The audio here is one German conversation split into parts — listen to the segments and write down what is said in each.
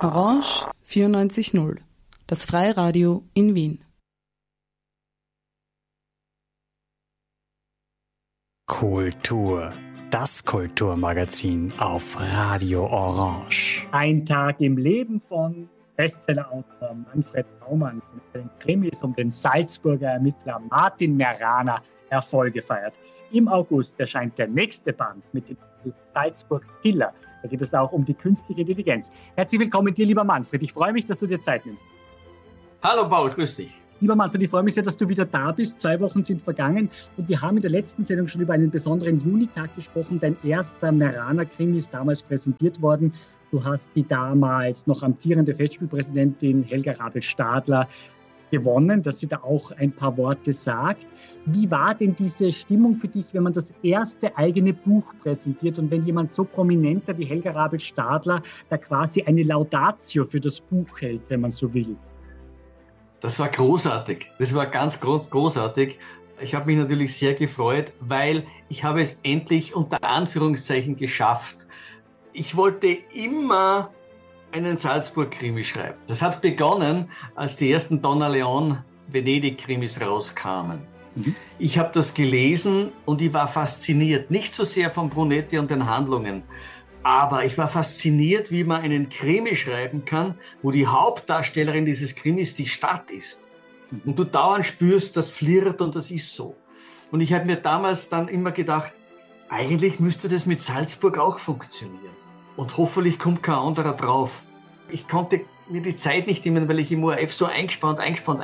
Orange 94.0, das Freiradio in Wien. Kultur, das Kulturmagazin auf Radio Orange. Ein Tag im Leben von Bestsellerautor Manfred Baumann, der den Krimis um den Salzburger Ermittler Martin Merraner Erfolge feiert. Im August erscheint der nächste Band mit dem Titel Salzburg Killer. Da geht es auch um die künstliche Intelligenz. Herzlich willkommen dir, lieber Manfred. Ich freue mich, dass du dir Zeit nimmst. Hallo Paul, grüß dich. Lieber Manfred, ich freue mich sehr, dass du wieder da bist. 2 Wochen sind vergangen und wir haben in der letzten Sendung schon über einen besonderen Junitag gesprochen. Dein erster Merraner-Krimi ist damals präsentiert worden. Du hast die damals noch amtierende Festspielpräsidentin Helga Rabel-Stadler gewonnen, dass sie da auch ein paar Worte sagt. Wie war denn diese Stimmung für dich, wenn man das erste eigene Buch präsentiert und wenn jemand so prominenter wie Helga Rabel-Stadler da quasi eine Laudatio für das Buch hält, wenn man so will? Das war großartig. Das war ganz großartig. Ich habe mich natürlich sehr gefreut, weil ich habe es endlich unter Anführungszeichen geschafft. Ich wollte immer einen Salzburg-Krimi schreiben. Das hat begonnen, als die ersten Donna Leon-Venedig-Krimis rauskamen. Ich habe das gelesen und ich war fasziniert. Nicht so sehr von Brunetti und den Handlungen, aber ich war fasziniert, wie man einen Krimi schreiben kann, wo die Hauptdarstellerin dieses Krimis die Stadt ist. Und du dauernd spürst, das flirrt und das ist so. Und ich habe mir damals dann immer gedacht, eigentlich müsste das mit Salzburg auch funktionieren. Und hoffentlich kommt kein anderer drauf. Ich konnte mir die Zeit nicht nehmen, weil ich im ORF so eingespannt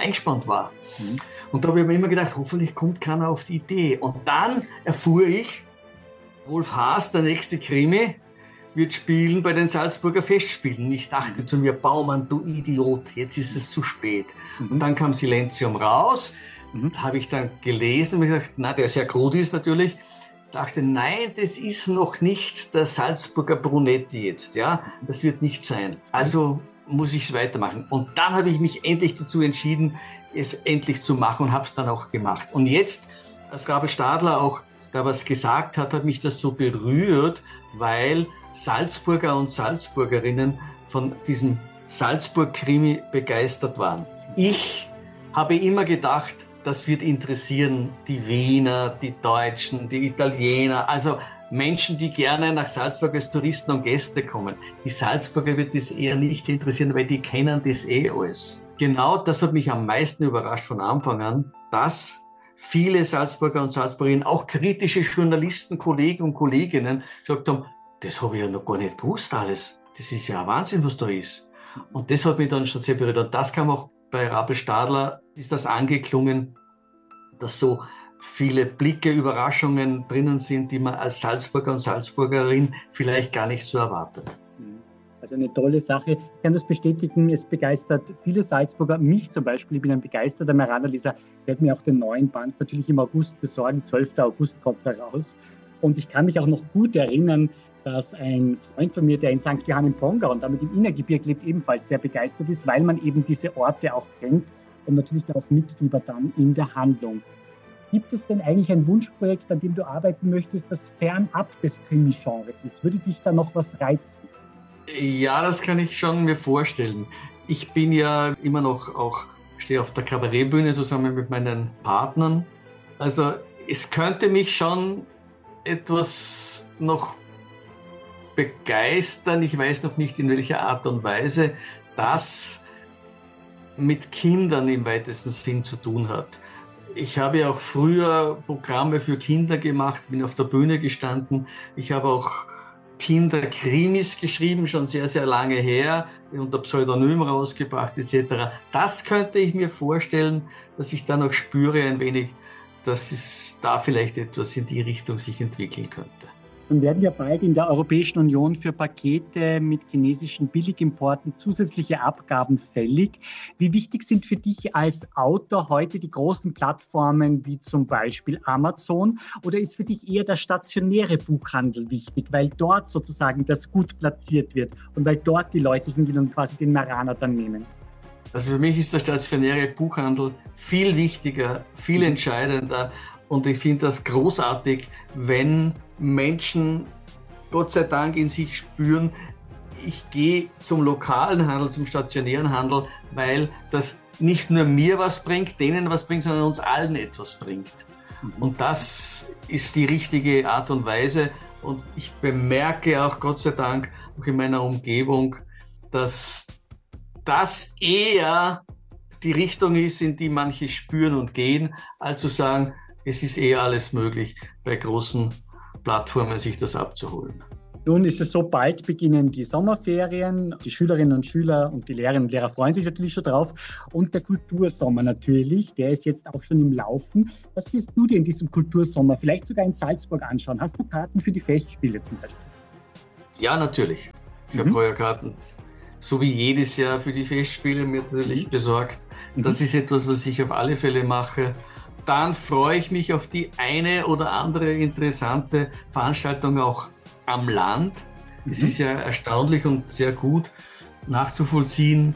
war. Und da habe ich mir immer gedacht, hoffentlich kommt keiner auf die Idee. Und dann erfuhr ich, Wolf Haas, der nächste Krimi, wird spielen bei den Salzburger Festspielen. Ich dachte zu mir, Baumann, du Idiot, jetzt ist es zu spät. Und dann kam Silenzium raus, habe ich dann gelesen und mir gedacht, na, der sehr krud ist natürlich. Dachte, nein, das ist noch nicht der Salzburger Brunetti jetzt, ja, das wird nicht sein. Also muss ich es weitermachen. Und dann habe ich mich endlich dazu entschieden, es endlich zu machen und habe es dann auch gemacht. Und jetzt, als Rabel Stadler auch da was gesagt hat, hat mich das so berührt, weil Salzburger und Salzburgerinnen von diesem Salzburg-Krimi begeistert waren. Ich habe immer gedacht, das wird interessieren die Wiener, die Deutschen, die Italiener, also Menschen, die gerne nach Salzburg als Touristen und Gäste kommen. Die Salzburger wird das eher nicht interessieren, weil die kennen das eh alles. Genau das hat mich am meisten überrascht von Anfang an, dass viele Salzburger und Salzburgerinnen, auch kritische Journalisten, Kollegen und Kolleginnen gesagt haben, das habe ich ja noch gar nicht gewusst alles. Das ist ja ein Wahnsinn, was da ist. Und das hat mich dann schon sehr berührt. Und das kam auch bei Rabel Stadler, ist das angeklungen, dass so viele Blicke, Überraschungen drinnen sind, die man als Salzburger und Salzburgerin vielleicht gar nicht so erwartet. Also eine tolle Sache. Ich kann das bestätigen, es begeistert viele Salzburger, mich zum Beispiel. Ich bin ein begeisterter Merraner-Leser. Ich werde mir auch den neuen Band natürlich im August besorgen. 12. August kommt er raus. Und ich kann mich auch noch gut erinnern, dass ein Freund von mir, der in St. Johann im Pongau und damit im Innergebirge lebt, ebenfalls sehr begeistert ist, weil man eben diese Orte auch kennt und natürlich auch mitfiebert dann in der Handlung. Gibt es denn eigentlich ein Wunschprojekt, an dem du arbeiten möchtest, das fernab des Krimi-Genres ist? Würde dich da noch was reizen? Ja, das kann ich schon mir vorstellen. Ich bin ja immer noch auch, stehe auf der Kabarettbühne zusammen mit meinen Partnern. Also es könnte mich schon etwas noch begeistern, ich weiß noch nicht in welcher Art und Weise, das mit Kindern im weitesten Sinn zu tun hat. Ich habe ja auch früher Programme für Kinder gemacht, bin auf der Bühne gestanden. Ich habe auch Kinderkrimis geschrieben, schon sehr, sehr lange her, unter Pseudonym rausgebracht etc. Das könnte ich mir vorstellen, dass ich da noch spüre ein wenig, dass es da vielleicht etwas in die Richtung sich entwickeln könnte. Dann werden ja bald in der Europäischen Union für Pakete mit chinesischen Billigimporten zusätzliche Abgaben fällig. Wie wichtig sind für dich als Autor heute die großen Plattformen wie zum Beispiel Amazon? Oder ist für dich eher der stationäre Buchhandel wichtig, weil dort sozusagen das gut platziert wird und weil dort die Leute hingehen und quasi den Merraner dann nehmen? Also für mich ist der stationäre Buchhandel viel wichtiger, viel entscheidender. Und ich finde das großartig, wenn Menschen Gott sei Dank in sich spüren, ich gehe zum lokalen Handel, zum stationären Handel, weil das nicht nur mir was bringt, denen was bringt, sondern uns allen etwas bringt. Und das ist die richtige Art und Weise. Und ich bemerke auch, Gott sei Dank, auch in meiner Umgebung, dass das eher die Richtung ist, in die manche spüren und gehen, als zu sagen, es ist eher alles möglich, bei großen Plattformen sich das abzuholen. Nun ist es so, bald beginnen die Sommerferien. Die Schülerinnen und Schüler und die Lehrerinnen und Lehrer freuen sich natürlich schon drauf. Und der Kultursommer natürlich, der ist jetzt auch schon im Laufen. Was wirst du dir in diesem Kultursommer vielleicht sogar in Salzburg anschauen? Hast du Karten für die Festspiele zum Beispiel? Ja, natürlich. Ich habe heuer Karten, so wie jedes Jahr für die Festspiele, mir natürlich besorgt. Das ist etwas, was ich auf alle Fälle mache. Dann freue ich mich auf die eine oder andere interessante Veranstaltung auch am Land. Es ist ja erstaunlich und sehr gut nachzuvollziehen,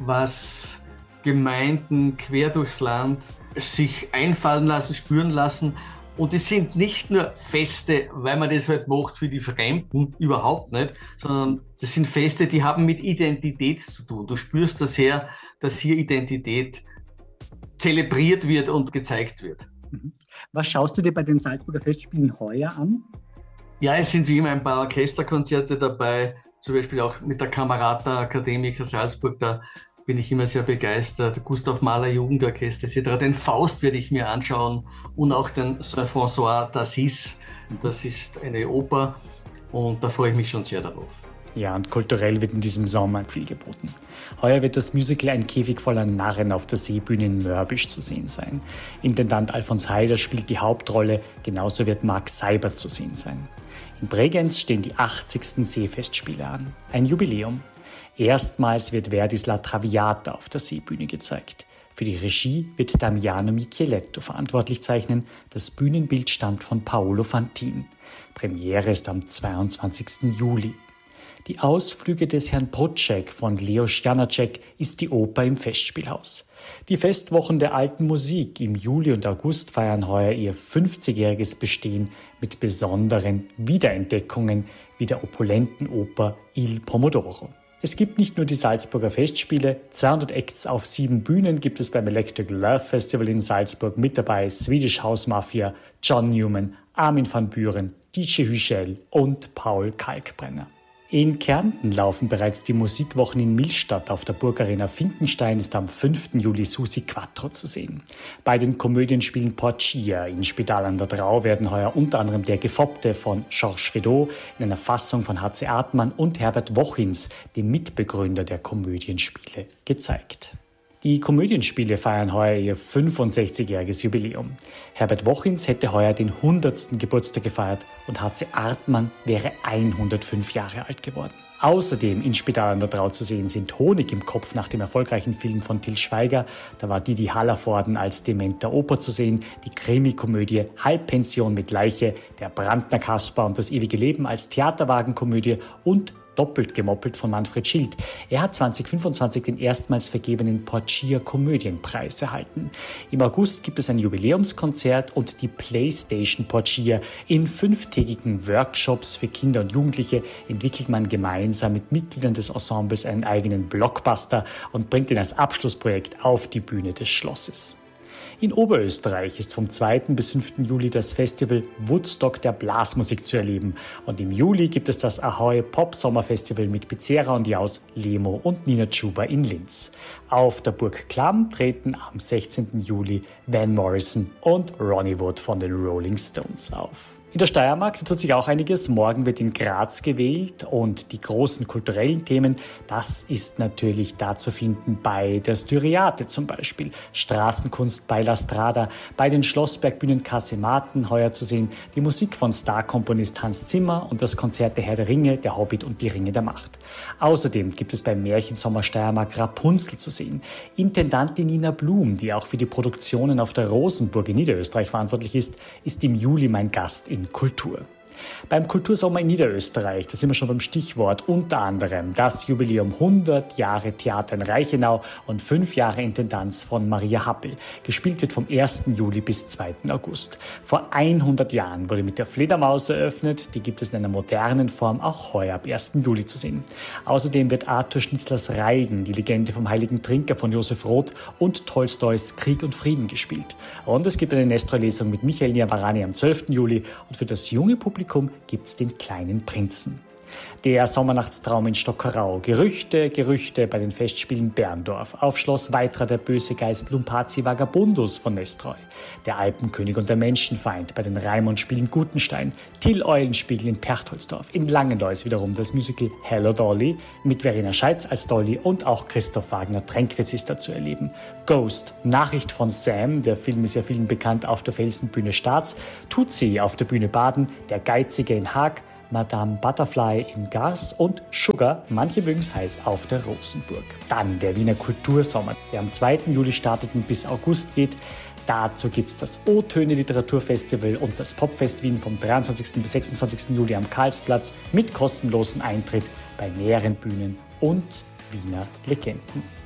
was Gemeinden quer durchs Land sich einfallen lassen, spüren lassen. Und es sind nicht nur Feste, weil man das halt macht für die Fremden, überhaupt nicht, sondern das sind Feste, die haben mit Identität zu tun. Du spürst das her, dass hier Identität zelebriert wird und gezeigt wird. Was schaust du dir bei den Salzburger Festspielen heuer an? Ja, es sind wie immer ein paar Orchesterkonzerte dabei, zum Beispiel auch mit der Camerata Academica Salzburg, da bin ich immer sehr begeistert. Gustav Mahler Jugendorchester etc. Den Faust werde ich mir anschauen und auch den Saint-François d'Assise. Das ist eine Oper und da freue ich mich schon sehr darauf. Ja, und kulturell wird in diesem Sommer viel geboten. Heuer wird das Musical Ein Käfig voller Narren auf der Seebühne in Mörbisch zu sehen sein. Intendant Alfons Heider spielt die Hauptrolle, genauso wird Marc Seibert zu sehen sein. In Bregenz stehen die 80. Seefestspiele an, ein Jubiläum. Erstmals wird Verdis La Traviata auf der Seebühne gezeigt. Für die Regie wird Damiano Micheletto verantwortlich zeichnen. Das Bühnenbild stammt von Paolo Fantin. Premiere ist am 22. Juli. Die Ausflüge des Herrn Protschek von Leos Janacek ist die Oper im Festspielhaus. Die Festwochen der alten Musik im Juli und August feiern heuer ihr 50-jähriges Bestehen mit besonderen Wiederentdeckungen wie der opulenten Oper Il Pomodoro. Es gibt nicht nur die Salzburger Festspiele, 200 Acts auf 7 Bühnen gibt es beim Electric Love Festival in Salzburg, mit dabei Swedish House Mafia, John Newman, Armin van Buuren, DJ Hüschel und Paul Kalkbrenner. In Kärnten laufen bereits die Musikwochen in Millstatt. Auf der Burgarena Finkenstein ist am 5. Juli Susi Quattro zu sehen. Bei den Komödienspielen Porcia in Spital an der Drau werden heuer unter anderem Der Gefoppte von Georges Feydeau in einer Fassung von H.C. Artmann und Herbert Wochins, dem Mitbegründer der Komödienspiele, gezeigt. Die Komödienspiele feiern heuer ihr 65-jähriges Jubiläum. Herbert Wochins hätte heuer den 100. Geburtstag gefeiert und H.C. Artmann wäre 105 Jahre alt geworden. Außerdem in Spital an der Drau zu sehen sind Honig im Kopf nach dem erfolgreichen Film von Til Schweiger. Da war Didi Hallervorden als dementer Oper zu sehen, die Krimikomödie Halbpension mit Leiche, der Brandner Kasper und das ewige Leben als Theaterwagenkomödie und Doppelt gemoppelt von Manfred Schild. Er hat 2025 den erstmals vergebenen Porcia Komödienpreis erhalten. Im August gibt es ein Jubiläumskonzert und die PlayStation Porcia. In 5-tägigen Workshops für Kinder und Jugendliche entwickelt man gemeinsam mit Mitgliedern des Ensembles einen eigenen Blockbuster und bringt ihn als Abschlussprojekt auf die Bühne des Schlosses. In Oberösterreich ist vom 2. bis 5. Juli das Festival Woodstock der Blasmusik zu erleben. Und im Juli gibt es das Ahoy Pop Sommerfestival mit Pizzera und Jaus, Lemo und Nina Chuba in Linz. Auf der Burg Klamm treten am 16. Juli Van Morrison und Ronnie Wood von den Rolling Stones auf. In der Steiermark tut sich auch einiges. Morgen wird in Graz gewählt und die großen kulturellen Themen, das ist natürlich da zu finden bei der Styriate zum Beispiel, Straßenkunst bei La Strada, bei den Schlossbergbühnen Kasematen heuer zu sehen, die Musik von Starkomponist Hans Zimmer und das Konzert der Herr der Ringe, der Hobbit und die Ringe der Macht. Außerdem gibt es beim Märchensommer Steiermark Rapunzel zu sehen. Intendantin Nina Blum, die auch für die Produktionen auf der Rosenburg in Niederösterreich verantwortlich ist im Juli mein Gast in Kultur. Beim Kultursommer in Niederösterreich, da sind wir schon beim Stichwort, unter anderem das Jubiläum 100 Jahre Theater in Reichenau und 5 Jahre Intendanz von Maria Happel. Gespielt wird vom 1. Juli bis 2. August. Vor 100 Jahren wurde mit der Fledermaus eröffnet, die gibt es in einer modernen Form auch heuer ab 1. Juli zu sehen. Außerdem wird Arthur Schnitzlers Reigen, die Legende vom Heiligen Trinker von Josef Roth und Tolstois Krieg und Frieden gespielt. Und es gibt eine Nestroy-Lesung mit Michael Niavarani am 12. Juli und für das junge Publikum gibt es den Kleinen Prinzen. Der Sommernachtstraum in Stockerau, Gerüchte bei den Festspielen Berndorf, auf Schloss Weitra der böse Geist Lumpazi Vagabundus von Nestroy, der Alpenkönig und der Menschenfeind bei den Raimund-Spielen Gutenstein, Till Eulenspiegel in Perchtoldsdorf, in Langenlois wiederum das Musical Hello Dolly mit Verena Scheitz als Dolly und auch Christoph Wagner Tränkwitz ist da zu erleben. Ghost, Nachricht von Sam, der Film ist ja vielen bekannt auf der Felsenbühne Staats, Tutsi auf der Bühne Baden, Der Geizige in Haag, Madame Butterfly in Gars und Sugar, manche mögen es heiß, auf der Rosenburg. Dann der Wiener Kultursommer, der am 2. Juli startet und bis August geht. Dazu gibt es das O-Töne Literaturfestival und das Popfest Wien vom 23. bis 26. Juli am Karlsplatz mit kostenlosem Eintritt bei mehreren Bühnen und Wiener Legenden.